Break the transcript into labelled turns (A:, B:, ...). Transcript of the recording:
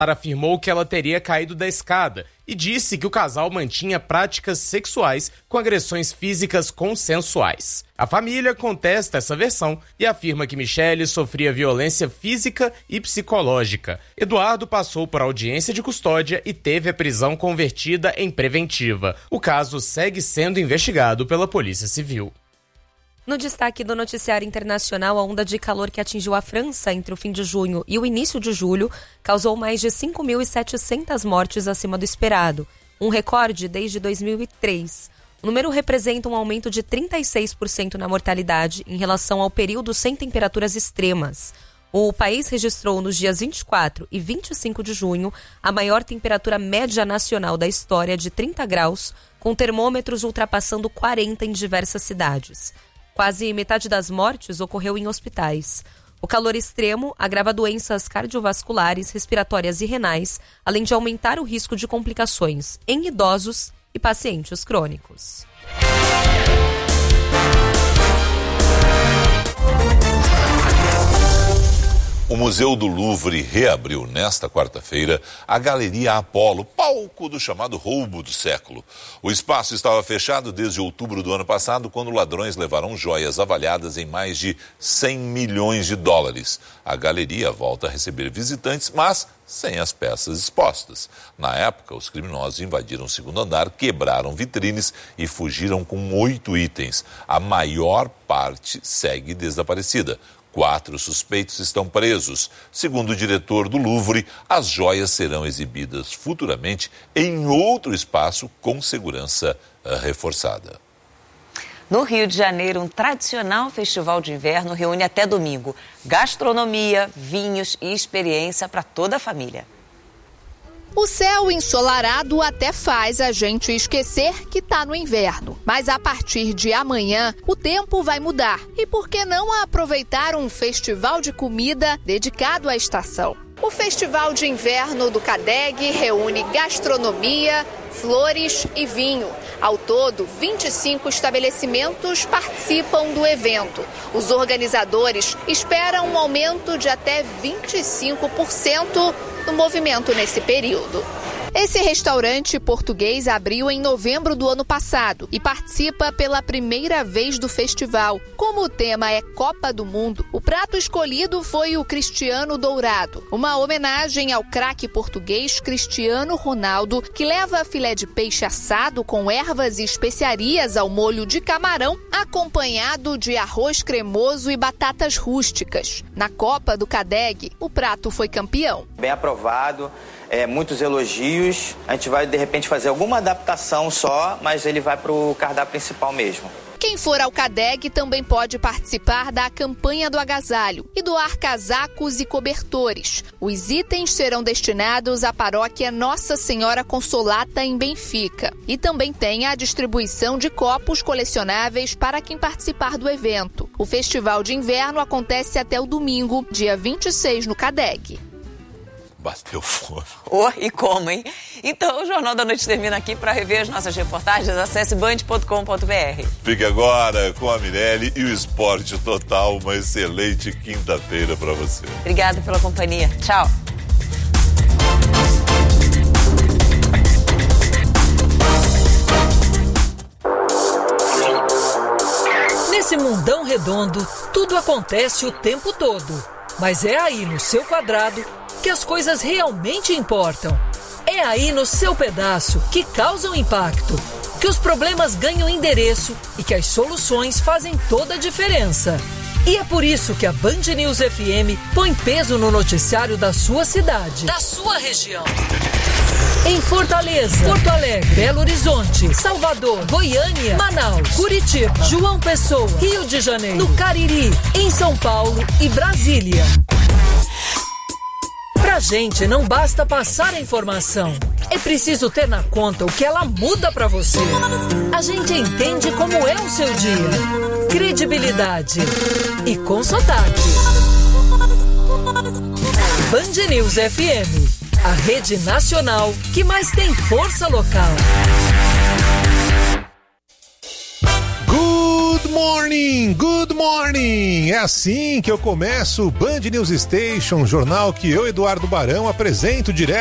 A: afirmou que ela teria caído da escada e disse que o casal mantinha práticas sexuais com agressões físicas consensuais. A família contesta essa versão e afirma que Michele sofria violência física e psicológica. Eduardo passou por audiência de custódia e teve a prisão convertida em preventiva. O caso segue sendo investigado pela Polícia Civil.
B: No destaque do noticiário internacional, a onda de calor que atingiu a França entre o fim de junho e o início de julho causou mais de 5.700 mortes acima do esperado, um recorde desde 2003. O número representa um aumento de 36% na mortalidade em relação ao período sem temperaturas extremas. O país registrou nos dias 24 e 25 de junho a maior temperatura média nacional da história de 30 graus, com termômetros ultrapassando 40 em diversas cidades. Quase metade das mortes ocorreu em hospitais. O calor extremo agrava doenças cardiovasculares, respiratórias e renais, além de aumentar o risco de complicações em idosos e pacientes crônicos.
C: O Museu do Louvre reabriu nesta quarta-feira a Galeria Apolo, palco do chamado roubo do século. O espaço estava fechado desde outubro do ano passado, quando ladrões levaram joias avaliadas em mais de 100 milhões de dólares. A galeria volta a receber visitantes, mas sem as peças expostas. Na época, os criminosos invadiram o segundo andar, quebraram vitrines e fugiram com 8 itens. A maior parte segue desaparecida. 4 suspeitos estão presos. Segundo o diretor do Louvre, as joias serão exibidas futuramente em outro espaço com segurança reforçada.
D: No Rio de Janeiro, um tradicional festival de inverno reúne até domingo gastronomia, vinhos e experiência para toda a família.
E: O céu ensolarado até faz a gente esquecer que está no inverno. Mas a partir de amanhã, o tempo vai mudar. E por que não aproveitar um festival de comida dedicado à estação? O Festival de Inverno do CADEG reúne gastronomia, flores e vinho. Ao todo, 25 estabelecimentos participam do evento. Os organizadores esperam um aumento de até 25% no movimento nesse período. Esse restaurante português abriu em novembro do ano passado e participa pela primeira vez do festival. Como o tema é Copa do Mundo, o prato escolhido foi o Cristiano Dourado, uma homenagem ao craque português Cristiano Ronaldo, que leva filé de peixe assado com ervas e especiarias ao molho de camarão, acompanhado de arroz cremoso e batatas rústicas. Na Copa do CADEG, o prato foi campeão.
F: Bem aprovado. Muitos elogios, a gente vai de repente fazer alguma adaptação só, mas ele vai para o cardápio principal mesmo.
E: Quem for ao CADEG também pode participar da campanha do agasalho e doar casacos e cobertores. Os itens serão destinados à paróquia Nossa Senhora Consolata em Benfica. E também tem a distribuição de copos colecionáveis para quem participar do evento. O Festival de Inverno acontece até o domingo, dia 26, no CADEG.
C: Bateu fome.
D: E como, hein? Então, o Jornal da Noite termina aqui. Para rever as nossas reportagens, acesse band.com.br.
C: Fique agora com a Mirelle e o Esporte Total. Uma excelente quinta-feira para você.
D: Obrigada pela companhia. Tchau.
G: Nesse mundão redondo, tudo acontece o tempo todo. Mas é aí no seu quadrado que as coisas realmente importam. É aí no seu pedaço que causam impacto, que os problemas ganham endereço e que as soluções fazem toda a diferença. E é por isso que a Band News FM põe peso no noticiário da sua cidade, da sua região. Em Fortaleza, Porto Alegre, Belo Horizonte, Salvador, Goiânia, Manaus, Curitiba, João Pessoa, Rio de Janeiro, no Cariri, em São Paulo e Brasília. Pra gente não basta passar a informação, é preciso ter na conta o que ela muda pra você. A gente entende como é o seu dia. Credibilidade e com sotaque. Band News FM, a rede nacional que mais tem força local.
C: Good
H: morning, good morning. É assim que eu começo o Band News Station, jornal que eu, Eduardo Barão, apresento direto